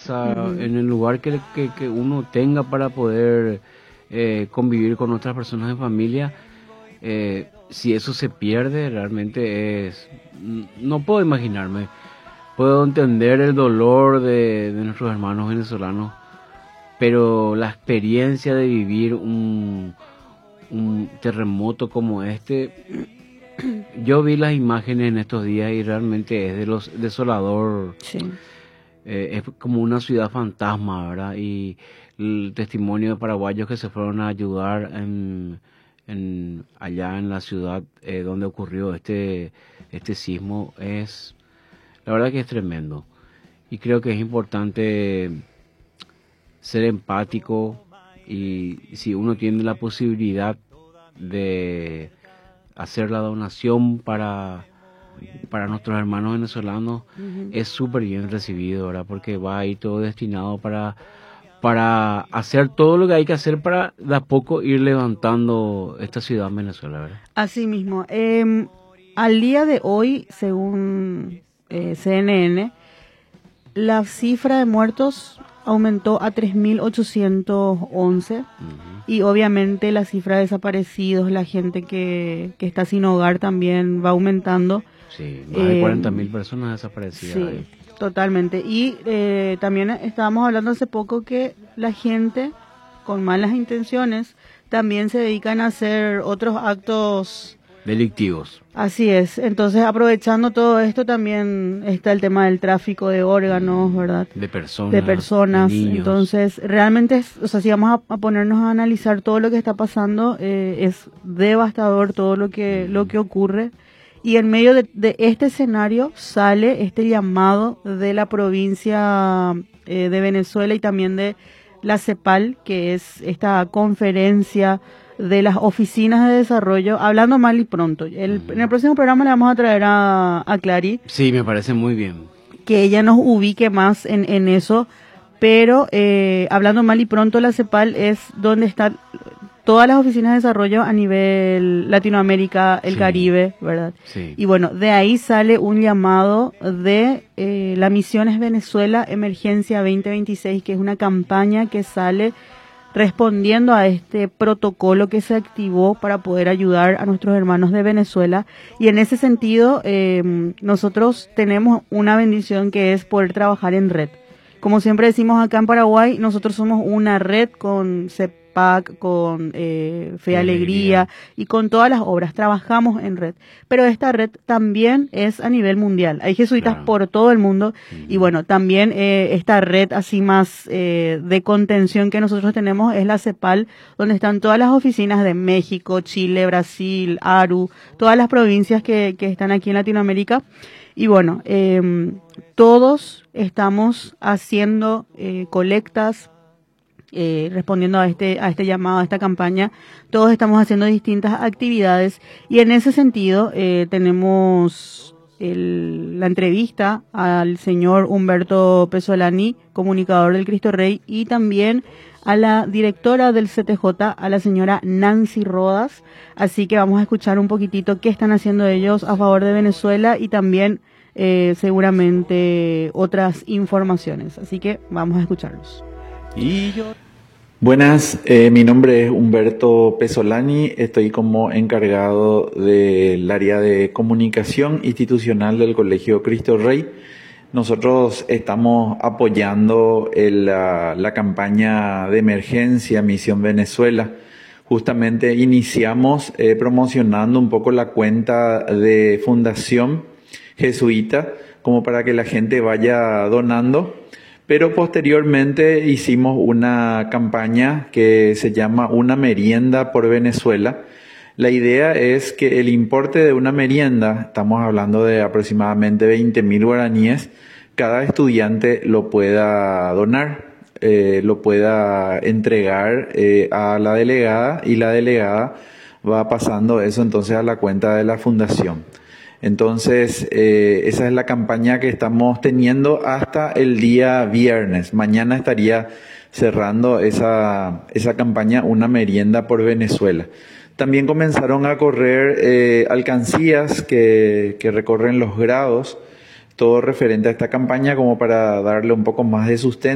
casa, Ujú. en el lugar que uno tenga para poder convivir con otras personas en familia. Si eso se pierde, realmente no puedo imaginarme. Puedo entender el dolor de nuestros hermanos venezolanos, pero la experiencia de vivir un terremoto como este, yo vi las imágenes en estos días y realmente es desolador. Sí. Es como una ciudad fantasma, ¿verdad? Y el testimonio de paraguayos que se fueron a ayudar allá en la ciudad donde ocurrió este sismo, la verdad que es tremendo. Y creo que es importante ser empático, y si uno tiene la posibilidad de hacer la donación para nuestros hermanos venezolanos, Ujú. es súper bien recibido, ¿verdad? Porque va ahí todo destinado para hacer todo lo que hay que hacer para de a poco ir levantando esta ciudad en Venezuela, ¿verdad? Así mismo. Al día de hoy, según CNN, la cifra de muertos aumentó a 3.811 Ujú. y obviamente la cifra de desaparecidos, la gente que está sin hogar también va aumentando. Sí, más de 40.000 Eh, personas desaparecidas sí, ahí. totalmente. Y también estábamos hablando hace poco que la gente con malas intenciones también se dedican a hacer otros actos. Delictivos. Así es, entonces aprovechando todo esto también está el tema del tráfico de órganos, ¿verdad? De De personas, de personas, niños. entonces realmente, o sea, si vamos a ponernos a analizar todo lo que está pasando, es devastador todo lo que ocurre, y en medio de este escenario sale este llamado de la provincia de Venezuela y también de la CEPAL, que es esta conferencia de las oficinas de desarrollo, hablando mal y pronto. En el próximo programa le vamos a traer a Clary, Sí, me parece muy bien. que ella nos ubique más en eso, pero hablando mal y pronto, la CEPAL es donde están todas las oficinas de desarrollo a nivel Latinoamérica, el Sí. Caribe, ¿verdad? Sí. Y bueno, de ahí sale un llamado de la Misiones Venezuela Emergencia 2026, que es una campaña que sale respondiendo a este protocolo que se activó para poder ayudar a nuestros hermanos de Venezuela. Y en ese sentido, nosotros tenemos una bendición, que es poder trabajar en red. Como siempre decimos acá en Paraguay, nosotros somos una red con CEPAC, con Fe y Alegría y con todas las obras. Trabajamos en red. Pero esta red también es a nivel mundial. Hay jesuitas Claro. por todo el mundo. Y Ujú. bueno, también esta red así más de contención que nosotros tenemos es la CEPAL, donde están todas las oficinas de México, Chile, Brasil, Aru, todas las provincias que están aquí en Latinoamérica. Y bueno, todos estamos haciendo colectas, respondiendo a este llamado, a esta campaña. Todos estamos haciendo distintas actividades, y en ese sentido tenemos la entrevista al señor Humberto Pesolani, comunicador del Cristo Rey, y también a la directora del CTJ, a la señora Nancy Rodas. Así que vamos a escuchar un poquitito qué están haciendo ellos a favor de Venezuela, y también seguramente otras informaciones. Así que vamos a escucharlos. Y yo... Buenas, mi nombre es Humberto Pesolani, estoy como encargado del área de comunicación institucional del Colegio Cristo Rey. Nosotros estamos apoyando la campaña de emergencia Misión Venezuela. Justamente iniciamos promocionando un poco la cuenta de Fundación Jesuita, como para que la gente vaya donando. Pero posteriormente hicimos una campaña que se llama Una Merienda por Venezuela. La idea es que el importe de una merienda, estamos hablando de aproximadamente 20.000 guaraníes, cada estudiante lo pueda donar, lo pueda entregar a la delegada, y la delegada va pasando eso entonces a la cuenta de la fundación. Entonces, esa es la campaña que estamos teniendo hasta el día viernes. Mañana estaría cerrando esa campaña, Una Merienda por Venezuela. También comenzaron a correr alcancías que recorren los grados, todo referente a esta campaña, como para darle un poco más de sustento.